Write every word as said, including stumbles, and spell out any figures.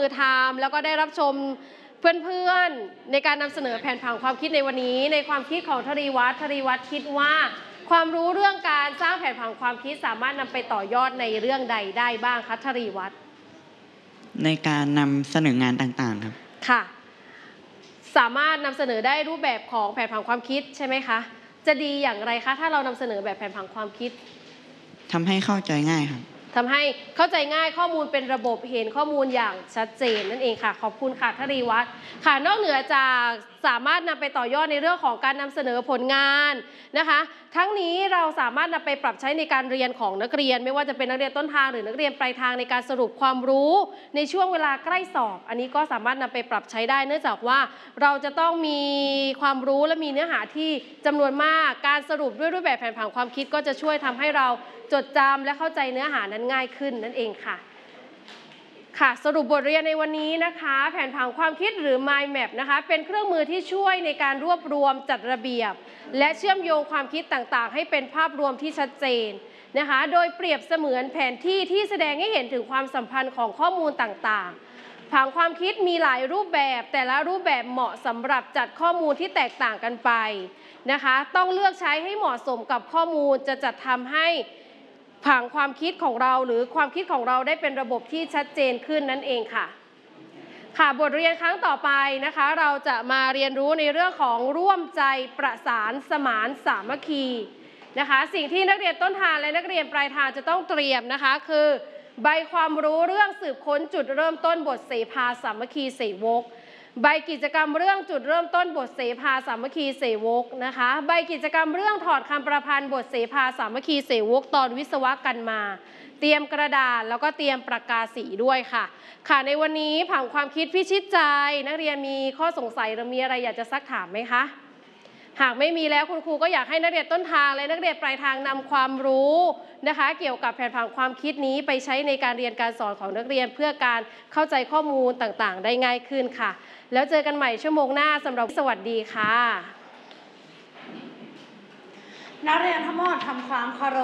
มือทำแล้วก็ได้รับชมเพื่อนๆในการนำเสนอแผนผังความคิดในวันนี้ในความคิดของธรีวัฒน์ธรีวัฒน์คิดว่าความรู้เรื่องการสร้างแผนผังความคิดสามารถนำไปต่อยอดในเรื่องใดได้บ้างคะธรีวัฒน์ในการนำเสนองานต่างๆครับค่ะสามารถนำเสนอได้รูปแบบของแผนผังความคิดใช่ไหมคะจะดีอย่างไรคะถ้าเรานำเสนอแบบแผนผังความคิดทำให้เข้าใจง่ายครับทำให้เข้าใจง่ายข้อมูลเป็นระบบเห็นข้อมูลอย่างชัดเจนนั่นเองค่ะขอบคุณค่ะธรีวัฒน์ค่ะนอกเหนือจากสามารถนำไปต่อยอดในเรื่องของการนำเสนอผลงานนะคะทั้งนี้เราสามารถนำไปปรับใช้ในการเรียนของนักเรียนไม่ว่าจะเป็นนักเรียนต้นทางหรือนักเรียนปลายทางในการสรุปความรู้ในช่วงเวลาใกล้สอบอันนี้ก็สามารถนำไปปรับใช้ได้เนื่องจากว่าเราจะต้องมีความรู้และมีเนื้อหาที่จำนวนมากการสรุปด้วยรูปแบบแผนผังความคิดก็จะช่วยทำให้เราจดจำและเข้าใจเนื้อหานั้นง่ายขึ้นนั่นเองค่ะค่ะสรุปบทเรียนในวันนี้นะคะแผนผังความคิดหรือ Mind Map นะคะเป็นเครื่องมือที่ช่วยในการรวบรวมจัดระเบียบและเชื่อมโยงความคิดต่างๆให้เป็นภาพรวมที่ชัดเจนนะคะโดยเปรียบเสมือนแผนที่ที่แสดงให้เห็นถึงความสัมพันธ์ของข้อมูลต่างๆผังความคิดมีหลายรูปแบบแต่ละรูปแบบเหมาะสำหรับจัดข้อมูลที่แตกต่างกันไปนะคะต้องเลือกใช้ให้เหมาะสมกับข้อมูลจะจัดทำให้ผังความคิดของเราหรือความคิดของเราได้เป็นระบบที่ชัดเจนขึ้นนั่นเองค่ะค่ะบทเรียนครั้งต่อไปนะคะเราจะมาเรียนรู้ในเรื่องของร่วมใจประสานสมานสามัคคีนะคะสิ่งที่นักเรียนต้นทางและนักเรียนปลายทางจะต้องเตรียมนะคะคือใบความรู้เรื่องสืบค้นจุดเริ่มต้นบทเสภาสามัคคีเสวกใบกิจกรรมเรื่องจุดเริ่มต้นบทเสภาสามัคคีเสวกนะคะใบกิจกรรมเรื่องถอดคำประพันธ์บทเสภาสามัคคีเสวกตอนวิศวะกันมาเตรียมกระดาษแล้วก็เตรียมปากกาสีด้วยค่ะค่ะในวันนี้ผังความคิดพิชิตใจนักเรียนมีข้อสงสัยหรือมีอะไรอยากจะซักถามไหมคะหากไม่มีแล้วคุณครูก็อยากให้นักเรียนต้นทางและนักเรียนปลายทางนำความรู้นะคะเกี่ยวกับแผนผังความคิดนี้ไปใช้ในการเรียนการสอนของนักเรียนเพื่อการเข้าใจข้อมูลต่างๆได้ง่ายขึ้นค่ะแล้วเจอกันใหม่ชั่วโมงหน้าสำหรับสวัสดีค่ะนักเรียนทั้งหมดทำความเคาร